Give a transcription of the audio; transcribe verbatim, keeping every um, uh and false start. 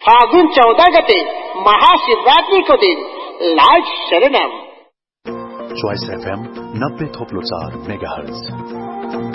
फागुन चौध गते महाशिवरात्रिको दिन लाइभ शरणम चोइस एफएम नब्बे थोप्लो चार मेगाहर्ज।